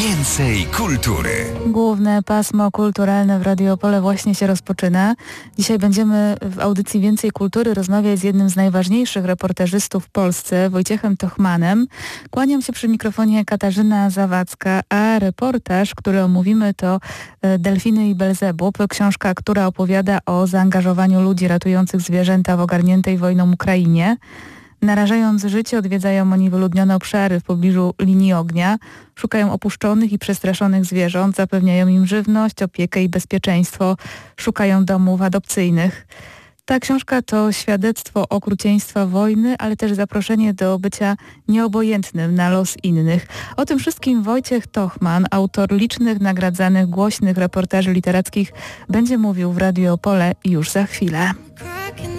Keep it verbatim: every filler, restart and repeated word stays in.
Więcej kultury. Główne pasmo kulturalne w Radio Opole właśnie się rozpoczyna. Dzisiaj będziemy w audycji Więcej Kultury rozmawiać z jednym z najważniejszych reporterzystów w Polsce, Wojciechem Tochmanem. Kłaniam się przy mikrofonie Katarzyna Zawadzka, a reportaż, który omówimy, to Delfiny i Belzebub, książka, która opowiada o zaangażowaniu ludzi ratujących zwierzęta w ogarniętej wojną Ukrainie. Narażając życie, odwiedzają oni wyludnione obszary w pobliżu linii ognia, szukają opuszczonych i przestraszonych zwierząt, zapewniają im żywność, opiekę i bezpieczeństwo, szukają domów adopcyjnych. Ta książka to świadectwo okrucieństwa wojny, ale też zaproszenie do bycia nieobojętnym na los innych. O tym wszystkim Wojciech Tochman, autor licznych nagradzanych głośnych reportaży literackich, będzie mówił w Radio Opole już za chwilę.